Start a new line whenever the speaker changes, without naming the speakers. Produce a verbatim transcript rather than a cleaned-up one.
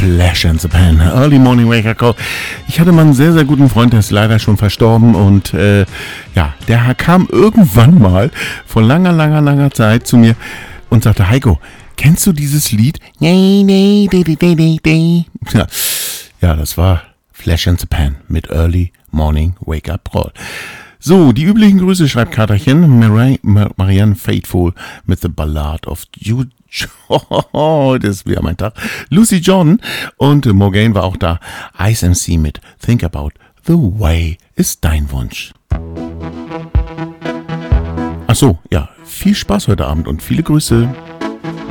Flash in the Pan, Early Morning Wake-up Call. Ich hatte mal einen sehr, sehr guten Freund, der ist leider schon verstorben und äh, ja, der kam irgendwann mal vor langer, langer, langer Zeit zu mir und sagte, Heiko, kennst du dieses Lied? Nee, nee, nee, nee, nee, nee. Ja, ja, das war Flash in the Pan mit Early Morning Wake-up Call. So, die üblichen Grüße schreibt Katerchen, Mar- Mar- Marianne Faithful mit The Ballad of You. Oh, das ist wieder mein Tag. Lucy John und Morgan war auch da. Ice M C mit Think About the Way ist dein Wunsch. Ach so, ja, viel Spaß heute Abend und viele Grüße.